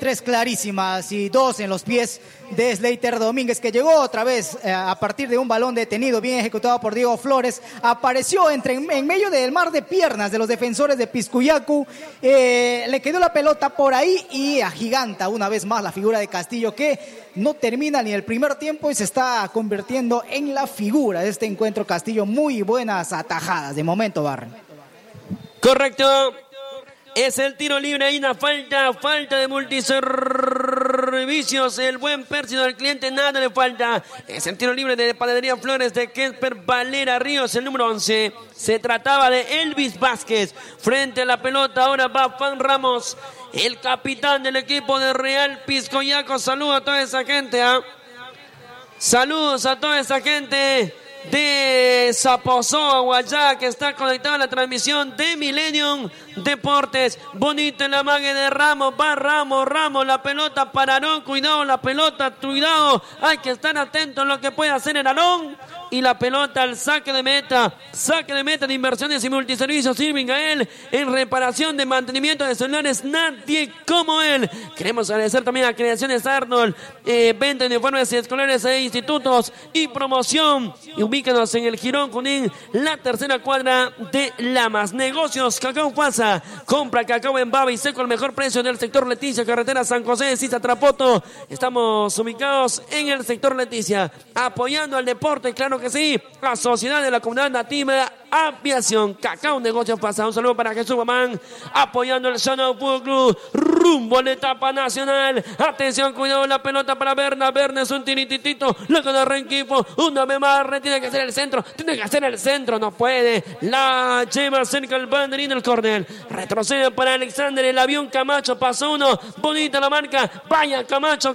3 clarísimas y 2 en los pies de Slater Domínguez, que llegó otra vez a partir de un balón detenido, bien ejecutado por Diego Flores. Apareció en medio del mar de piernas de los defensores de Piscuyacu. Le quedó la pelota por ahí y agiganta una vez más la figura de Castillo, que no termina ni el primer tiempo y se está convirtiendo en la figura de este encuentro. Castillo, muy buenas atajadas de momento, Barren. Correcto. Es el tiro libre, hay una falta de multiservicios. El buen Pérsido del cliente, nada le falta. Es el tiro libre de Panadería Flores de Kesper Valera Ríos, el número 11. Se trataba de Elvis Vázquez. Frente a la pelota ahora va Fan Ramos, el capitán del equipo de Real Piscoyaco. Saludos a toda esa gente, Saludos a toda esa gente de Zapozoa, Guayá, que está conectado a la transmisión de Millennium Deportes. Bonito el amague de Ramos, va Ramos, la pelota para Arón, cuidado la pelota, cuidado, hay que estar atento a lo que puede hacer el Arón. Y la pelota al saque de meta de Inversiones y Multiservicios Irving Gael, en reparación de mantenimiento de celulares, nadie como él. Queremos agradecer también a Creaciones Arnold, venta de uniformes escolares e institutos y promoción. Y ubícanos en el Girón Junín, la tercera cuadra de Lamas. Negocios Cacao Pasa, compra cacao en baba y seco al mejor precio en el sector Leticia, carretera San José de Sisa Trapoto. Estamos ubicados en el sector Leticia, apoyando al deporte, claro que sí. La Sociedad de la Comunidad Nativa Aviación Cacao Negocios Pasa. Un saludo para Jesús Guamán, apoyando el Sanao Fútbol Club rumbo a la etapa nacional. Atención, cuidado, la pelota para Berna es un tirititito, luego de Renquipo, una vez más, tiene que hacer el centro, no puede, la lleva cerca el banderín del córner, retrocede para Alexander, el avión Camacho, pasó uno, bonita la marca, vaya Camacho,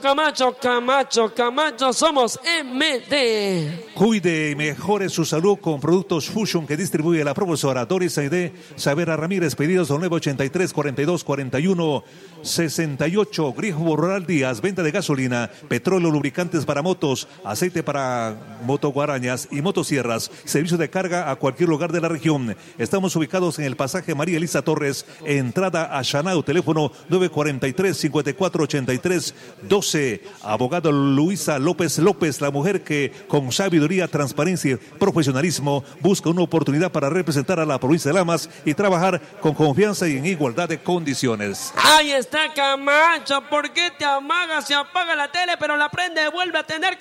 somos MD. Cuide y mejore su salud con productos Fusion que distribuye la profesora Doris Aide Savera Ramírez. Pedidos al 983 42 41 68. Grifo Rural Díaz, venta de gasolina, petróleo, lubricantes para motos, aceite para motoguarañas y motosierras, servicio de carga a cualquier lugar de la región. Estamos ubicados en el pasaje María Elisa Torres, entrada a Chanao, teléfono 943 54 83 12. Abogado Luisa López, la mujer que con sabiduría, transparencia y profesionalismo busca una oportunidad para representar a la provincia de Lamas y trabajar con confianza y en igualdad de condiciones. Ahí está Camacho, ¿por qué te amagas? Se apaga la tele, pero la prende, vuelve a tener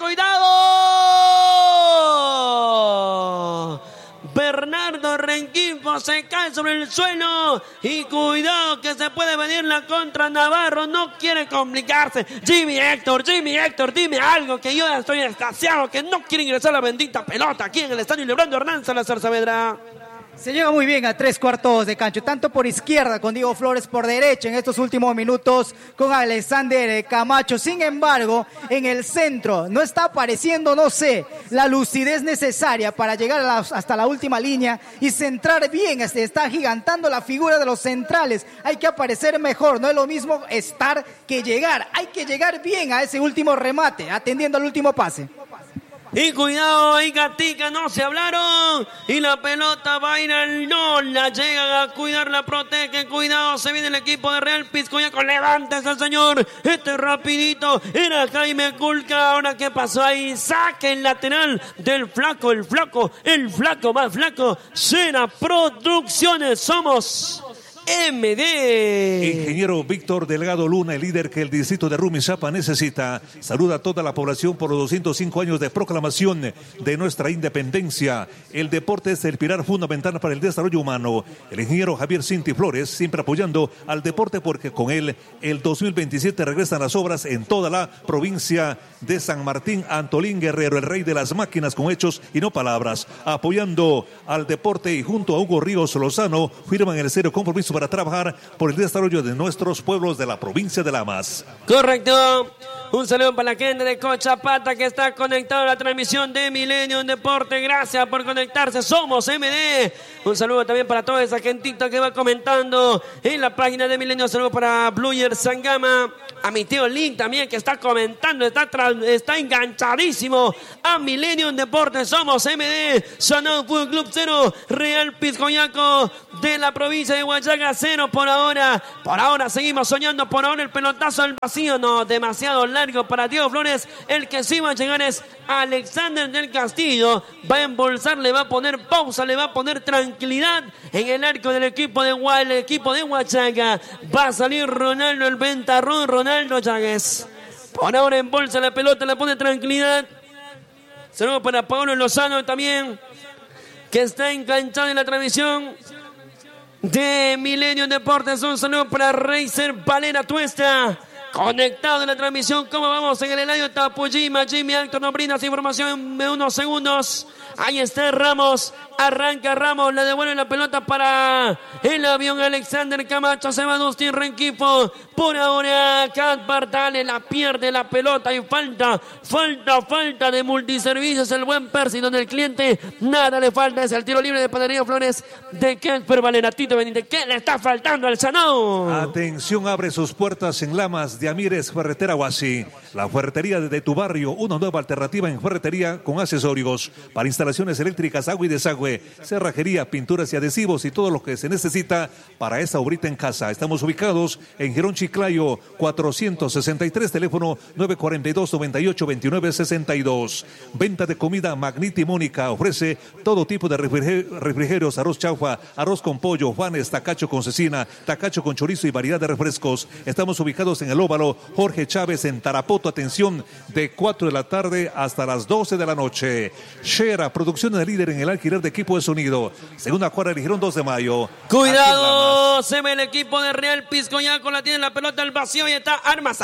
cuidado. Bernardo Renquifo se cae sobre el suelo y cuidado que se puede venir la contra. Navarro no quiere complicarse. Jimmy Héctor, dime algo, que yo ya estoy extasiado, que no quiere ingresar la bendita pelota aquí en el estadio Lebrando Hernán Salazar Saavedra. Se llega muy bien a 3/4 de cancha, tanto por izquierda con Diego Flores, por derecha en estos últimos minutos con Alexander Camacho. Sin embargo, en el centro no está apareciendo, la lucidez necesaria para llegar hasta la última línea y centrar bien. Está agigantando la figura de los centrales. Hay que aparecer mejor, no es lo mismo estar que llegar. Hay que llegar bien a ese último remate, atendiendo al último pase. Y cuidado, ahí Gatica, no se hablaron. Y la pelota va a ir al no, la llegan a cuidar, la protegen. Cuidado, se viene el equipo de Real Piscoyaco. Levántese, señor. Rapidito. Era Jaime Culca. Ahora, ¿qué pasó ahí? Saque el lateral del flaco, el flaco más flaco. Sena Producciones. Somos MD. Ingeniero Víctor Delgado Luna, el líder que el distrito de Rumichaca necesita. Saluda a toda la población por los 205 años de proclamación de nuestra independencia. El deporte es el pilar fundamental para el desarrollo humano. El ingeniero Javier Cinti Flores, siempre apoyando al deporte, porque con él el 2027 regresan las obras en toda la provincia de San Martín. Antolín Guerrero, el rey de las máquinas con hechos y no palabras, apoyando al deporte, y junto a Hugo Ríos Lozano firman el serio compromiso para trabajar por el desarrollo de nuestros pueblos de la provincia de Lamas. Correcto. Un saludo para la gente de Cochapata que está conectado a la transmisión de Millennium Deporte. Gracias por conectarse. Somos MD. Un saludo también para toda esa gentita que va comentando en la página de Millennium. Un saludo para Bluyer Sangama, a mi tío Link también que está comentando, está enganchadísimo a Millennium Deportes. Somos MD, Sanao Fútbol Club 0, Real Piscoyaco de la provincia de Huachaca 0 por ahora. Por ahora seguimos soñando, por ahora el pelotazo al vacío, no, demasiado largo para Diego Flores. El que sí va a llegar es Alexander del Castillo, va a embolsar, le va a poner pausa, le va a poner tranquilidad en el arco del equipo de Huachaca. Va a salir Ronaldo el ventarrón, Ronaldo Cháguez. Por ahora embolsa la pelota, le pone tranquilidad. Saludos para Paulo Lozano también, que está enganchado en la transmisión de Millennium Deportes. Un saludo para Reiser Valera Tuesta, conectado en la transmisión. ¿Cómo vamos en el Eladio Tapujima? Jimmy Actor nos brinda esa información en unos segundos. Ahí está Ramos, arranca Ramos, le devuelve la pelota para el avión Alexander Camacho, se va Dustin Renquifo. Por ahora Cat Bartale la pierde la pelota y falta de multiservicios el buen Percy, donde el cliente nada le falta. Es el tiro libre de Panadería Flores de Kesper Valera. Tito Benítez, ¿qué le está faltando al Sanao? Atención, abre sus puertas en Lamas de Amírez, Ferretera Huasi. La ferretería de tu barrio, una nueva alternativa en ferretería con accesorios para instalaciones eléctricas, agua y desagüe, cerrajería, pinturas y adhesivos y todo lo que se necesita para esa obrita en casa. Estamos ubicados en Girón Chiclayo 463, teléfono 942-98-2962. Venta de comida Magniti Mónica, ofrece todo tipo de refrigerios, arroz chaufa, arroz con pollo, Juanes, tacacho con cecina, tacacho con chorizo y variedad de refrescos. Estamos ubicados en el Óvalo Jorge Chávez en Tarapoto, atención, de 4 de la tarde hasta las 12 de la noche. Shera, producción de líder en el alquiler de equipo de sonido. Segunda cuadra del Girón 2 de mayo. Cuidado, se ve el equipo de Real Piscoyaco, la tiene la pelota al vacío y está armas.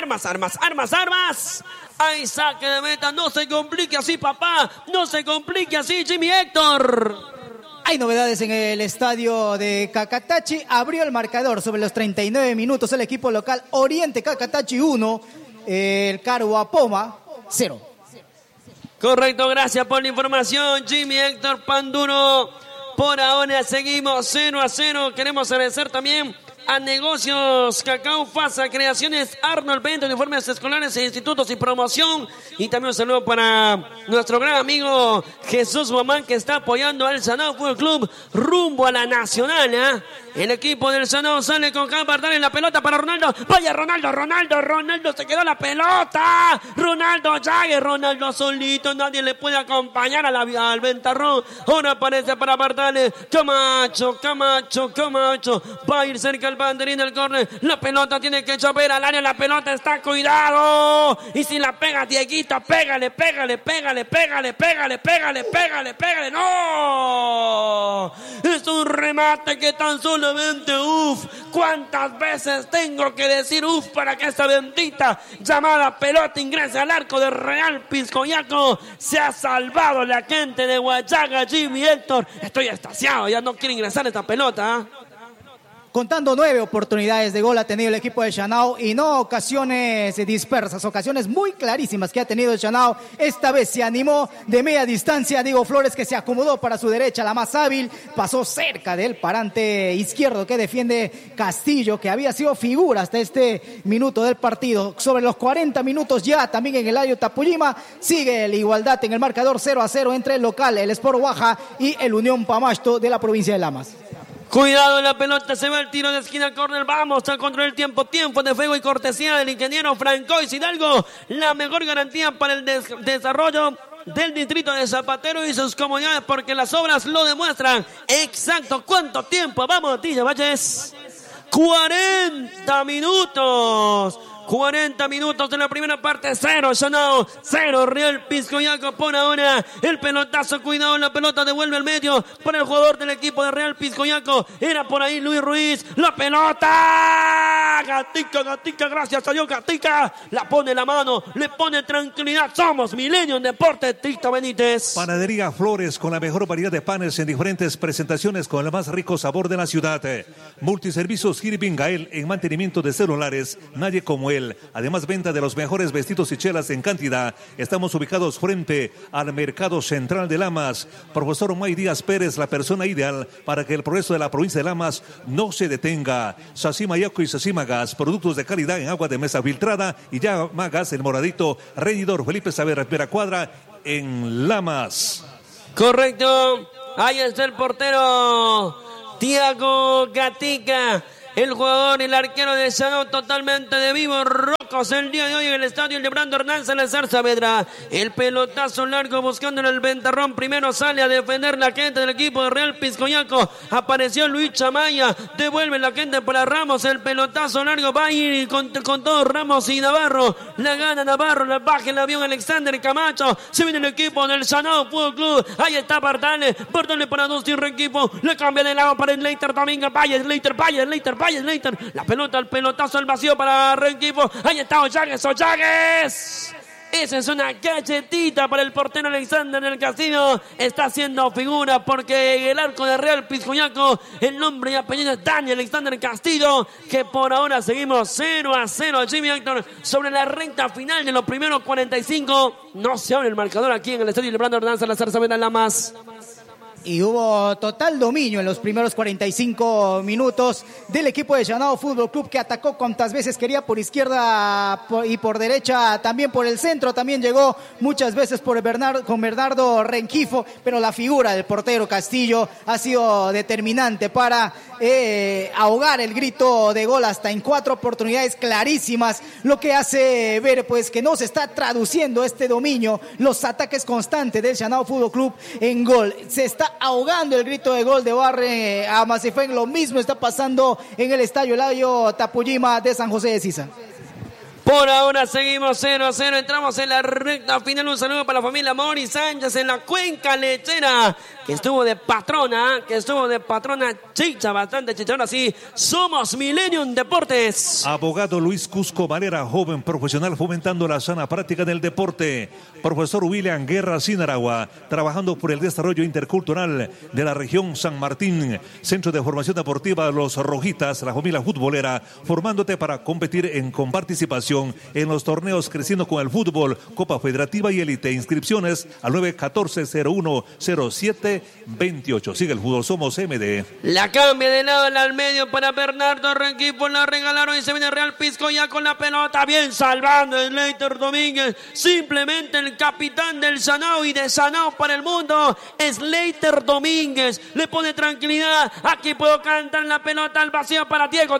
Hay saque de meta, no se complique así, papá, no se complique así, Jimmy Héctor. Hay novedades en el estadio de Cacatachi. Abrió el marcador sobre los 39 minutos el equipo local Oriente Cacatachi 1, el Caruapoma 0. Correcto, gracias por la información, Jimmy Héctor Panduro. Por ahora seguimos 0-0. Queremos agradecer también a Negocios Cacao Fasa, Creaciones Arnold, venta de uniformes escolares e institutos y promoción. Y también un saludo para nuestro gran amigo Jesús Guamán, que está apoyando al Sanao Fútbol Club rumbo a la Nacional, ¿eh? El equipo del Sanao sale con Campardal en la pelota para Ronaldo. Vaya Ronaldo, se quedó la pelota. Ronaldo Cháguez, Ronaldo solito, nadie le puede acompañar al ventarrón. Ahora aparece para Bartale. Camacho. Va a ir cerca el banderín del córner. La pelota tiene que chover al área, la pelota está, cuidado. Y si la pega Dieguito, pégale. ¡No! Es un remate que tan solamente, ¿cuántas veces tengo que decir para que esta bendita llamada pelota ingrese al arco de Real Piscoyaco? Se ha salvado la gente de Huachaca, Jimmy Héctor. Estoy extasiado, ya no quiere ingresar esta pelota, ¿eh? Contando 9 oportunidades de gol ha tenido el equipo de Sanao y no ocasiones dispersas, ocasiones muy clarísimas que ha tenido el Sanao. Esta vez se animó de media distancia Diego Flores, que se acomodó para su derecha, la más hábil, pasó cerca del parante izquierdo que defiende Castillo, que había sido figura hasta este minuto del partido. Sobre los 40 minutos ya también en el Eladio Tapujima sigue la igualdad en el marcador 0-0 entre el local, el Sport Oaxaca, y el Unión Pamasto de la provincia de Lamas. Cuidado, la pelota, se va el tiro de esquina, córner, vamos al control del tiempo de fuego y cortesía del ingeniero Francois Hidalgo, la mejor garantía para el desarrollo del distrito de Zapatero y sus comunidades, porque las obras lo demuestran. Exacto, ¿cuánto tiempo? Vamos, Tilla Valles. 40 minutos. 40 minutos de la primera parte, 0 Sanao, 0 Real Piscoyaco por ahora. El pelotazo, cuidado, la pelota devuelve al medio para el jugador del equipo de Real Piscoyaco. Era por ahí Luis Ruiz, la pelota. Gatica, gracias a Dios, Gatica. La pone la mano, le pone tranquilidad. Somos Millennium Deportes, Tito Benítez. Panadería Flores, con la mejor variedad de panes en diferentes presentaciones, con el más rico sabor de la ciudad. Multiservicios Girvin Gael en mantenimiento de celulares, nadie como él. Hotel. Además, venta de los mejores vestidos y chelas en cantidad. Estamos ubicados frente al Mercado Central de Lamas. Profesor May Díaz Pérez, la persona ideal para que el progreso de la provincia de Lamas no se detenga. Sacima Yaco y Sacima Gas, productos de calidad en agua de mesa filtrada. Y ya Gas, el moradito, regidor Felipe Saavedra, primera cuadra en Lamas. Correcto. Ahí está el portero Tiago Gatica. El jugador, el arquero de Sanó, totalmente de vivo rocos el día de hoy en el estadio de Brando Hernán Salazar Saavedra. El pelotazo largo buscando en el ventarrón. Primero sale a defender la gente del equipo de Real Piscoyaco. Apareció Luis Chamaya. Devuelve la gente para Ramos. El pelotazo largo va a ir con todo Ramos y Navarro. La gana Navarro. La baja el avión Alexander Camacho. Se viene el equipo del Sanó Fútbol Club. Ahí está Bartale. Bartale para dos tierra equipo. Le cambia de lado para el Leiter Domingo. Leiter. La pelota, el pelotazo al vacío para Renquipo. Ahí está Ollagues. Esa es una cachetita para el portero Alexander del Castillo. Está haciendo figura porque el arco de Real Piscoyaco, el nombre y apellido es Daniel Alexander Castillo, que por ahora seguimos 0-0, Jimmy Héctor, sobre la recta final de los primeros 45. No se abre el marcador aquí en el estadio de Brando Hernán Salazar Saavedra Lamas. Y hubo total dominio en los primeros 45 minutos del equipo de Llanado Fútbol Club, que atacó cuantas veces quería por izquierda y por derecha, también por el centro, también llegó muchas veces con Bernardo Renquifo, pero la figura del portero Castillo ha sido determinante para ahogar el grito de gol hasta en 4 oportunidades clarísimas, lo que hace ver pues que no se está traduciendo este dominio, los ataques constantes del Llanado Fútbol Club en gol. Se está ahogando el grito de gol de Barre a Macifén. Lo mismo está pasando en el estadio Eladio Tapujima de San José de Sisa. Por ahora seguimos 0-0, entramos en la recta final. Un saludo para la familia Mori Sánchez en la cuenca lechera, que estuvo de patrona chicha, bastante chicharrón. Así somos Millennium Deportes. Abogado Luis Cusco Valera, joven profesional fomentando la sana práctica del deporte. Profesor William Guerra Sinaragua, trabajando por el desarrollo intercultural de la región San Martín. Centro de Formación Deportiva Los Rojitas, la familia futbolera, formándote para competir con participación en los torneos Creciendo con el Fútbol, Copa Federativa y Elite. Inscripciones al 914-010728. Sigue el fútbol, somos MD. La cambia de lado al medio para Bernardo Renquipo, la regalaron y se viene Real Pisco ya con la pelota, bien salvando el Leiter Domínguez. Simplemente el capitán del Sanao y de Sanao para el mundo es Leiter Domínguez. Le pone tranquilidad, aquí puedo cantar la pelota al vacío para Diego.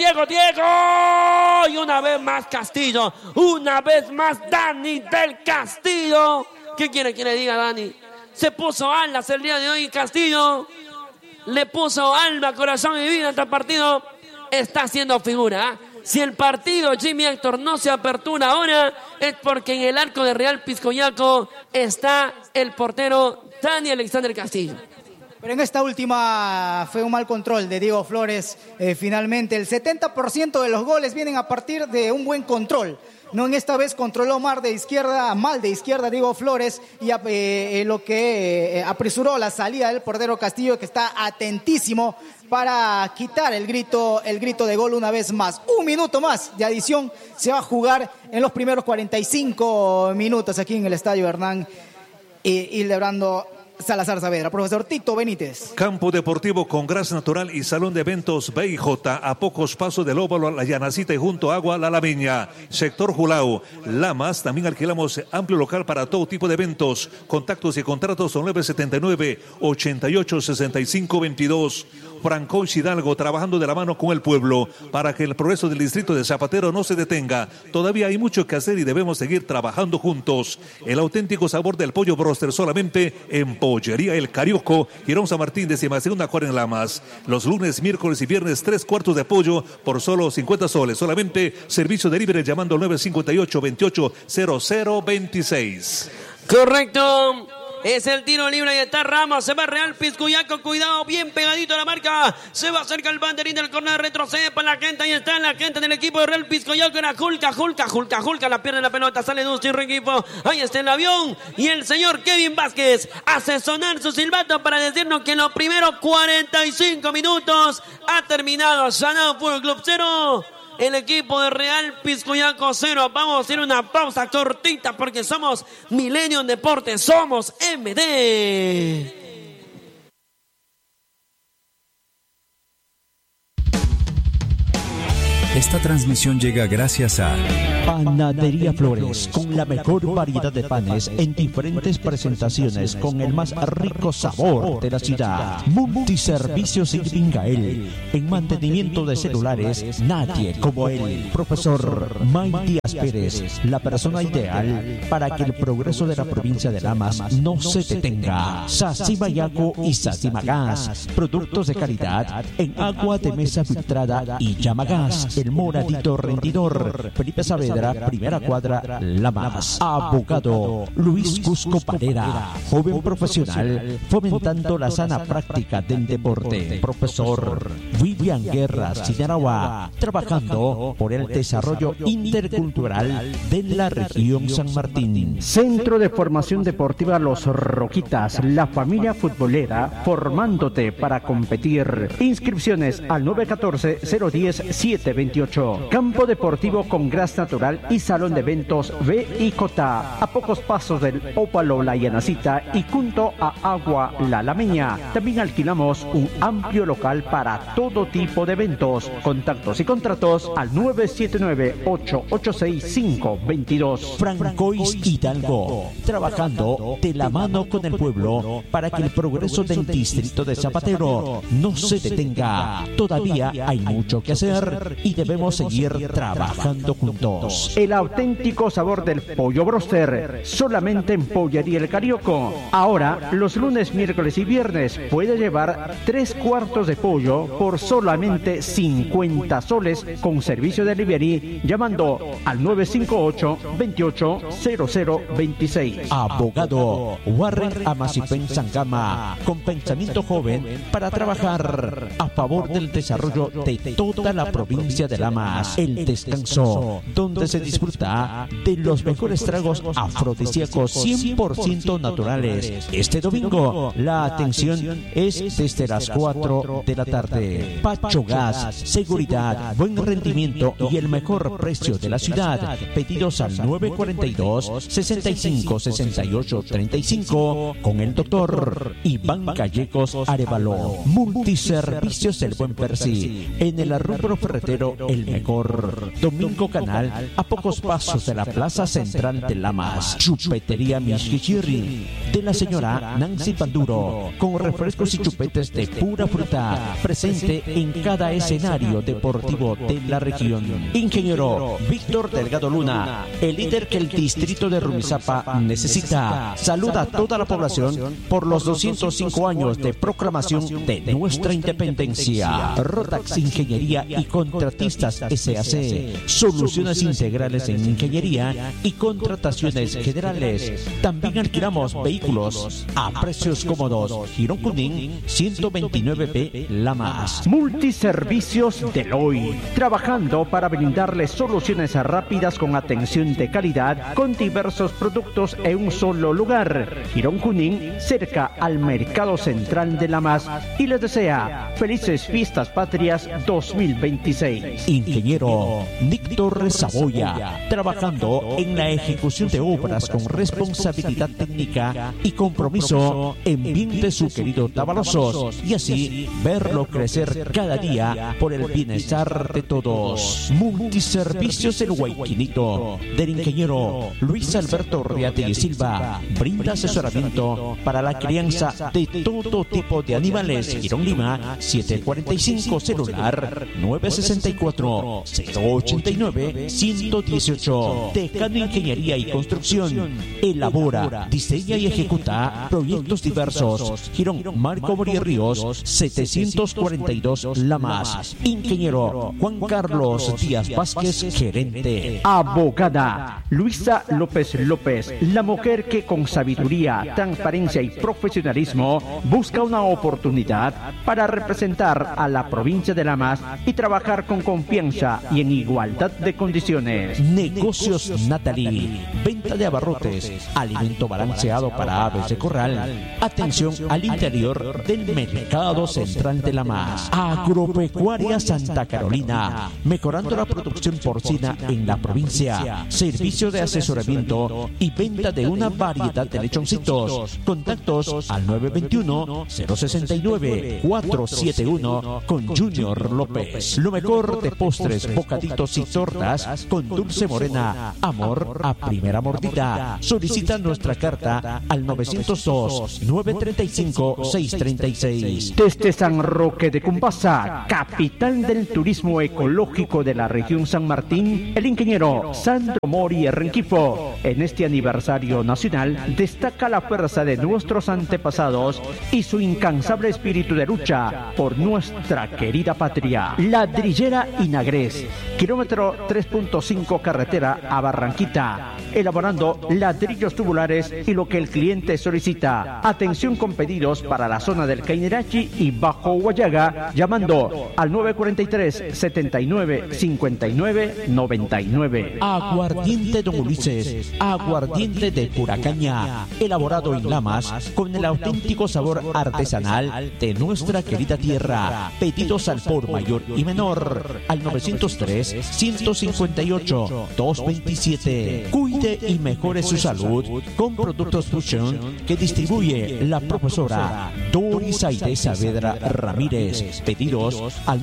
Y una vez más Castillo, una vez más Dani del Castillo. ¿Qué quiere que le diga Dani? Se puso alas el día de hoy Castillo, le puso alma, corazón y vida a este partido. Está haciendo figura. Si el partido Jimmy Héctor no se apertura ahora, es porque en el arco de Real Piscoyaco está el portero Dani Alexander Castillo. Pero en esta última fue un mal control de Diego Flores. Finalmente, el 70% de los goles vienen a partir de un buen control. No, en esta vez controló mal de izquierda Diego Flores y lo que apresuró la salida del portero Castillo, que está atentísimo para quitar el grito de gol una vez más. Un minuto más de adición se va a jugar en los primeros 45 minutos aquí en el estadio Hernán Hildebrando Salazar Saavedra. Profesor Tito Benítez. Campo deportivo con gras natural y salón de eventos BIJ, a pocos pasos del óvalo, La Llanacita y junto a Agua La Lameña. Sector Julao, Lamas, también alquilamos amplio local para todo tipo de eventos. Contactos y contratos son 979-886522. Franco Hidalgo, trabajando de la mano con el pueblo para que el progreso del distrito de Zapatero no se detenga. Todavía hay mucho que hacer y debemos seguir trabajando juntos. El auténtico sabor del pollo broster solamente en Pollería El Carioco, Girón San Martín, 12ª cuadra en Lamas. Los lunes, miércoles y viernes, 3 cuartos de pollo por solo 50 soles. Solamente servicio delivery llamando al 958-280026. Correcto. Es el tiro libre y está Ramos. Se va Real Piscoyaco. Cuidado, bien pegadito a la marca. Se va cerca el banderín del córner. Retrocede para la gente. Ahí está la gente del equipo de Real Piscoyaco. Era Julca. La pierde la pelota. Sale Dusty Renquipo. Ahí está el avión. Y el señor Kevin Vázquez hace sonar su silbato para decirnos que en los primeros 45 minutos ha terminado Sanao Fútbol Club 0, el equipo de Real Piscoyaco 0. Vamos a hacer una pausa cortita porque somos Millennium Deportes, somos MD. Esta transmisión llega gracias a Panadería Flores, con la mejor variedad de panes en diferentes presentaciones con el más rico sabor de la ciudad. Multiservicios Irvingael, en mantenimiento de celulares, nadie como él. Profesor May Díaz Pérez, la persona ideal para que el progreso de la provincia de Lamas no se detenga. Sacimayaco y Sacimagas, productos de calidad en agua de mesa filtrada y Llamagas. El moradito rendidor. Felipe Saavedra, primera cuadra, Lamas. Abogado Luis Cusco Parera, joven profesional fomentando la sana práctica del deporte. Profesor Vivian Guerra Sinarawa, trabajando por el desarrollo intercultural de la región San Martín. Centro de Formación Deportiva Los Roquitas, la familia futbolera formándote para competir. Inscripciones al 914-010-728. Campo deportivo con gras natural y salón de eventos BIJ, a pocos pasos del Ópalo La Llanacita y junto a Agua La Lameña. También alquilamos un amplio local para todo tipo de eventos. Contactos y contratos al 979-886-522. Francois Hidalgo, trabajando de la mano con el pueblo para que el progreso del distrito de Zapatero no se detenga. Todavía hay mucho que hacer y debemos seguir trabajando juntos. El auténtico sabor del pollo broster, solamente en Pollería El Carioco. Ahora, los lunes, miércoles y viernes, puede llevar 3 cuartos de pollo por solamente 50 soles con servicio de delivery llamando al 958-280026. Abogado Warren Amacipen Sangama, con pensamiento joven para trabajar a favor del desarrollo de toda la provincia de Lamas. El descanso, donde se disfruta de los mejores tragos afrodisíacos 100% naturales. Este domingo, la atención es desde las 4 de la tarde. Pacho Gas, seguridad, buen rendimiento y el mejor precio de la ciudad. Pedidos al 942-65-68-35 con el doctor Iván Callecos Arevalo. Multiservicios El Buen Percy, en el arrubro ferretero El Mejor. Domingo Canal, a pocos pasos de la plaza central de Lamas. Chupetería Mishkichirri, de la señora Nancy Panduro, con refrescos y chupetes de pura fruta, presente en cada escenario deportivo de la región. Ingeniero Víctor Delgado Luna, el líder que el distrito de Rumizápa necesita. Saluda a toda la población por los 205 años de proclamación de nuestra independencia. Rotax Ingeniería y Contratistas SAC, soluciones integrales en ingeniería y contrataciones generales. También alquilamos vehículos a precios cómodos. Girón Cunín 129B Lamas. Multiservicios Deloy, trabajando para brindarles soluciones rápidas con atención de calidad con diversos productos en un solo lugar. Girón Junín, cerca al Mercado Central de Lamas, y les desea felices fiestas patrias 2026. Ingeniero Nick Torres Saboya, trabajando en la ejecución de obras con responsabilidad técnica y compromiso en bien de su querido Tabalosos, y así verlo crecer cada día por el bienestar de todos. Multiservicios El Guayquinito, del ingeniero Luis Alberto Riate y Silva, brinda asesoramiento para la crianza de todo tipo de animales. Girón Lima 745, celular 964-089-118. Decano Ingeniería y Construcción, elabora, diseña y ejecuta proyectos diversos. Girón Marco Morir Ríos 742 Lamas. Ingeniero Juan Carlos Díaz Vázquez, gerente. Abogada Luisa López López, la mujer que con sabiduría, transparencia y profesionalismo busca una oportunidad para representar a la provincia de Lamas y trabajar con confianza y en igualdad de condiciones. Negocios Natalie, venta de abarrotes, alimento balanceado para aves de corral, atención al interior del mercado central de Lamas. Agropecuaria Santa Carolina, mejorando la producción porcina en la provincia. Servicio de asesoramiento y venta de una variedad de lechoncitos. Contactos al 921-069-471 con Junior López. Lo mejor de postres, bocaditos y tortas con dulce morena. Amor a primera mordida. Solicita nuestra carta al 902-935-636. Desde San Roque de Cumbasa, capital del turismo ecológico de la región San Martín, el ingeniero Sandro Mori Renquifo. En este aniversario nacional destaca la fuerza de nuestros antepasados y su incansable espíritu de lucha por nuestra querida patria. Ladrillera Inagres, kilómetro 3.5 carretera a Barranquita, elaborando ladrillos tubulares y lo que el cliente solicita. Atención con pedidos para la zona del Cainerachi y Bajo Guayaga, llamando al 943-79-59-99. Aguardiente Don Ulises, aguardiente de pura caña, elaborado en Lamas con el auténtico sabor artesanal de nuestra querida tierra. Pedidos al por mayor y menor al 903-158-227. Cuide y mejore su salud con productos Fusion que distribuye la profesora Doris Aide Saavedra Ramírez. Pedidos al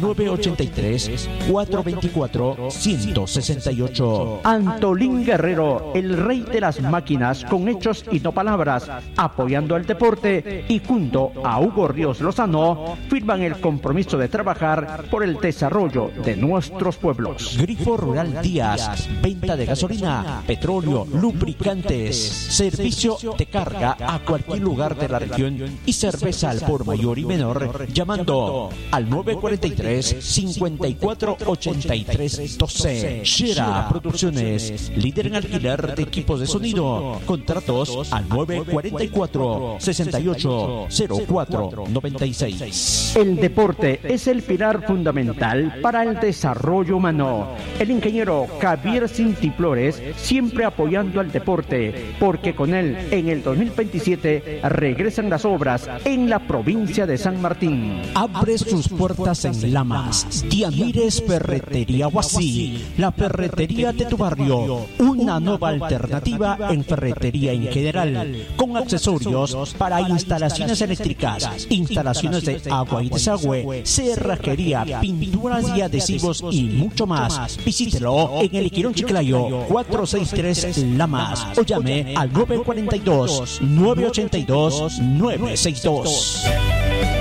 983-424-168. Antolín Guerrero, el rey de las máquinas con hechos y no palabras, apoyando el deporte, y junto a Hugo Ríos Lozano firman el compromiso de trabajar por el desarrollo de nuestros pueblos. Grifo Rural Díaz, venta de gasolina, petróleo, lubricantes, servicio de carga a cualquier lugar de la región y cerveza al por mayor y menor, llamando al 943-5483-12. Shera Producciones, líder en alquiler de equipos de sonido. Contratos al 944-680496. El deporte es el pilar fundamental para el desarrollo humano. El ingeniero Javier Cintiflores siempre apoyando al deporte, porque con él en el 2027 regresan las obras en la provincia de San Martín. Abre sus puertas en Lamas. Diamires Ferretería Huasí, la ferretería de tu barrio. Una nueva alternativa en ferretería en general, con accesorios para instalaciones eléctricas, instalaciones de agua y desagüe, cerrajería, pinturas y adhesivos y mucho más. Visítelo en el Quirón Chiclayo 463 Lamas o llame al 942-982-962.